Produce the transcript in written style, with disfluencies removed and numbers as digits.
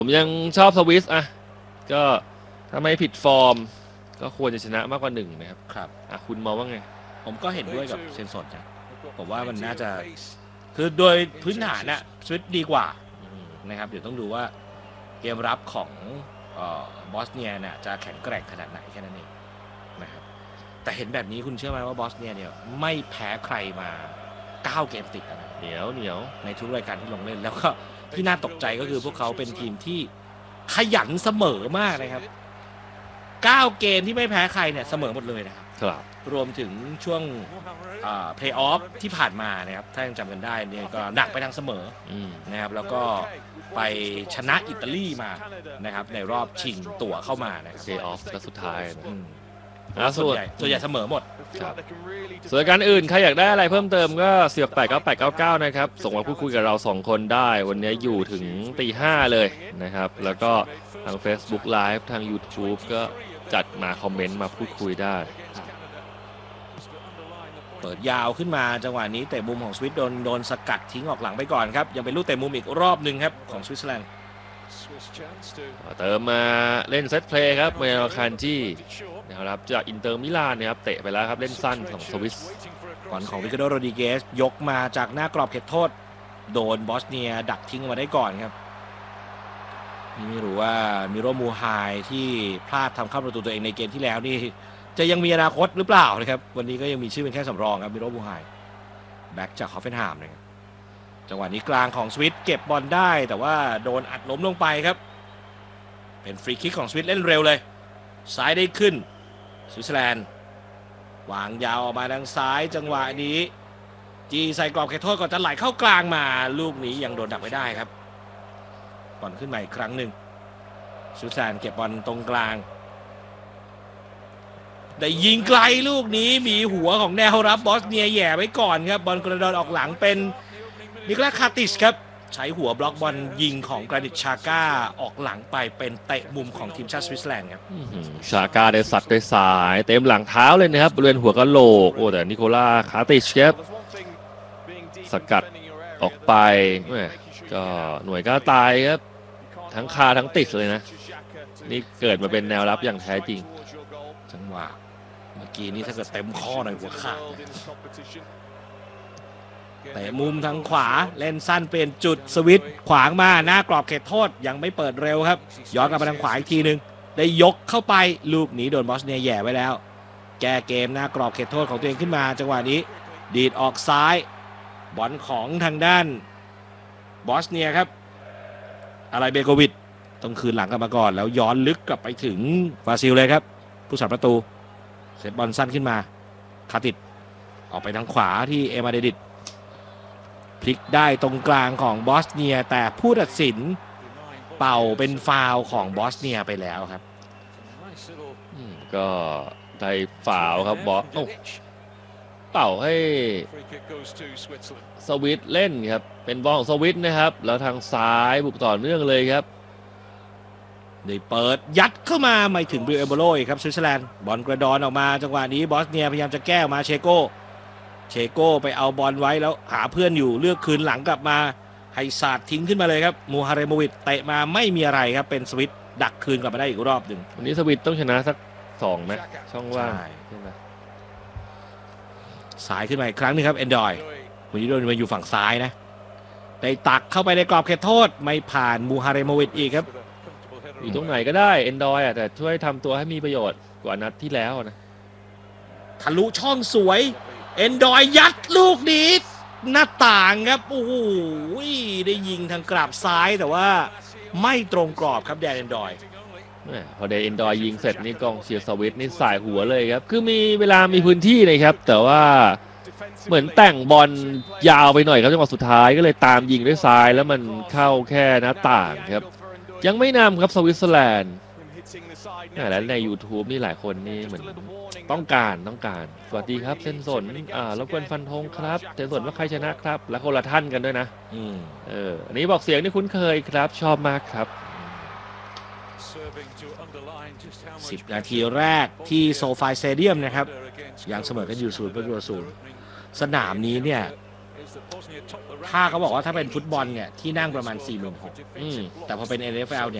ผมยังชอบสวิสอะก็ถ้าไม่ผิดฟอร์มก็ควรจะชนะมากกว่า1นะครับครับคุณมองว่าไงผมก็เห็นด้วยกับเซนสดนะผมว่ามันน่าจะคือโดยพื้นฐานน่ะสวิตดีกว่านะครับเดี๋ยวต้องดูว่าเกมรับของบอสเนียเนี่ยจะแข็งแกร่งขนาดไหนแค่นั้นเองนะครับแต่เห็นแบบนี้คุณเชื่อไหมว่าบอสเนียเนี่ยไม่แพ้ใครมา9เกมติดนะเหนียวในทุกรายการที่ลงเล่นแล้วก็ที่น่าตกใจก็คือพวกเขาเป็นทีมที่ขยันเสมอมากนะครับ9เกมที่ไม่แพ้ใครเนี่ยเสมอหมดเลยนะครับรวมถึงช่วงเพลย์ออฟที่ผ่านมานะครับถ้ายังจำกันได้เนี่ยก็หนักไปทางเสมอนะครับแล้วก็ไปชนะอิตาลีมานะครับในรอบชิงตั๋วเข้ามานะครับเพลย์ออฟก็สุดท้ายส่วนใหญ่เสมอหมดส่วนการอื่นใครอยากได้อะไรเพิ่มเติมก็4689899นะครับส่งมาพูดคุยกับเรา2คนได้วันนี้อยู่ถึงตี 5เลยนะครับแล้วก็ทาง Facebook Live ทาง YouTube ก็จัดมาคอมเมนต์มาพูดคุยได้เปิดยาวขึ้นมาจังหวะนี้เตะมุมของสวิตโดนสกัดทิ้งออกหลังไปก่อนครับยังเป็นลูกเตะมุมอีกรอบหนึ่งครับของสวิตเซอร์แลนด์เติมมาเล่นเซตเพลย์ครับเมลคันจี้นะครับจากอินเตอร์มิลานนะครับเตะไปแล้วครับเล่นสั้นของสวิสก่อนของริคาร์โด โรดริเกสยกมาจากหน้ากรอบเขตโทษโดนบอสเนียดักทิ้งมาได้ก่อนครับไม่รู้ว่ามิโรมูไฮที่พลาดทำเข้าประตูตัวเองในเกมที่แล้วนี่จะยังมีอนาคตหรือเปล่านะครับวันนี้ก็ยังมีชื่อเป็นแค่สำรองครับมิโรมูไฮแบ็กจากฮอฟเฟนไฮม์นะครับจังหวะนี้กลางของสวิตเก็บบอลได้แต่ว่าโดนอัดล้มลงไปครับเป็นฟรีคิกของสวิตเล่นเร็วเลยซ้ายได้ขึ้นสวิตเซอร์แลนด์วางยาวออกมาทางซ้ายจังหวะนี้จีใส่กรอบเขตโทษก่อนจะไหลเข้ากลางมาลูกนี้ยังโดนดักไม่ได้ครับบอลขึ้นมาอีกครั้งหนึ่งสวิตเซอร์แลนด์เก็บบอลตรงกลางได้ยิงไกลลูกนี้มีหัวของแนวรับบอสเนียแย่ไว้ก่อนครับบอลกระโดดออกหลังเป็นนิโคลัส คาติชครับใช้หัวบล็อกบอลยิงของกรานิตชาก้าออกหลังไปเป็นเตะมุมของทีมชาติสวิตเซอร์แลนด์ครับชาก้าได้สัดด้วยสายเต็มหลังเท้าเลยนะครับบริเวณหัวกะโหลกโอ้แต่นิโคลัส คาติชครับสกัดออกไปก็หน่วยก็ตายครับทั้งคาทั้งติดเลยนะนี่เกิดมาเป็นแนวรับอย่างแท้จริงจังหวะเมื่อกี้นี้ถ้าเกิดเต็มข้อหน่อยหัวขาดแต่มุมทางขวาเล่นสั้นเป็นจุดสวิตขวางมาหน้ากรอบเขตโทษยังไม่เปิดเร็วครับย้อนกลับมาทางขวาอีกทีหนึ่งได้ยกเข้าไปลูกนี้โดนบอสเนียแย่ไว้แล้วแก้เกมหน้ากรอบเขตโทษของตัวเองขึ้นมาจังหวะนี้ดีดออกซ้ายบอลของทางด้านบอสเนียครับอะไรเบโกวิชต้องคืนหลังกลับมาก่อนแล้วย้อนลึกกลับไปถึงบราซิลเลยครับผู้สาประตูเซตบอลสั้นขึ้นมาคาติดออกไปทางขวาที่เอมาเดดิตพลิกได้ตรงกลางของบอสเนียแต่ผู้ตัดสินเป่าเป็นฟาวล์ของบอสเนียไปแล้วครับก็ได้ฟาวล์ครับบอสเป่าให้สวิตเล่นครับเป็นบอลของสวิตนะครับแล้วทางซ้ายบุกต่อเนื่องเลยครับได้เปิดยัดเข้ามาไม่ถึงบริเอโบโลครับสวิตเซอร์แลนด์บอลกระดอนออกมาจังหวะนี้บอสเนียพยายามจะแก้มาเชโก้ไปเอาบอลไว้แล้วหาเพื่อนอยู่เลือกคืนหลังกลับมาให้สาดทิ้งขึ้นมาเลยครับมูฮาเรโมวิชเตะมาไม่มีอะไรครับเป็นสวิตดักคืนกลับมาได้อีกรอบหนึ่งวันนี้สวิตต้องชนะสัก2ไหมช่องว่างสายขึ้นมาอีกครั้งนึงครับเอนดอยวันนี้โดนมาอยู่ฝั่งซ้ายนะได้ตักเข้าไปในกรอบเขตโทษไม่ผ่านมูฮาเรโมวิชอีกครับอยู่ตรงไหนก็ได้เอนดอยแต่ช่วยทำตัวให้มีประโยชน์กว่านัดที่แล้วนะทะลุช่องสวยเอนดอยยัดลูกนี้หน้าต่างครับโอ้โหได้ยิงทางกราบซ้ายแต่ว่าไม่ตรงกรอบครับแดนเอนดอยพอเดนเอนดอยยิงเสร็จนี่กองเชียร์สวิตนี่สายหัวเลยครับคือมีเวลามีพื้นที่นะครับแต่ว่าเหมือนแต่งบอลยาวไปหน่อยครับจังหวะสุดท้ายก็เลยตามยิงด้วยซ้ายแล้วมันเข้าแค่หน้าต่างครับยังไม่นำครับสวิตเซอร์แลนด์และใน YouTube นี่หลายคนนี่เหมือนต้องการสวัสดีครับเซนสนรบกวนฟันธงครับเซนสนว่าใครชนะครับและคนละท่านกันด้วยนะอันนี้บอกเสียงนี่คุ้นเคยครับชอบมากครับ 10 นาทีแรกที่โซฟาสเตเดียมนะครับยังเสมอกันอยู่0-0สนามนี้เนี่ยถ้าเขาบอกว่าถ้าเป็นฟุตบอลเนี่ยที่นั่งประมาณ 46,000 อืมแต่พอเป็น NFL เนี่ย